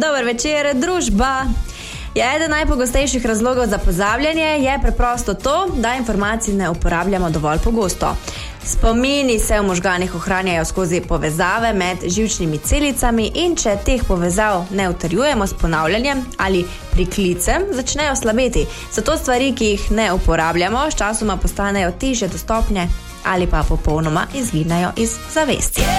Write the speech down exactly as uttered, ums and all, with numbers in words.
Dober večer, družba. Ja, eden najpogostejših razlogov za pozabljanje je preprosto to, da informacij ne uporabljamo dovolj pogosto. Spomini se v možganih ohranjajo skozi povezave med živčnimi celicami in če teh povezav ne utrjujemo s ponavljanjem ali priklicem, začnejo slabeti. Zato stvari, ki jih ne uporabljamo, sčasoma postanejo težje dostopne ali pa popolnoma izginejo iz zavesti.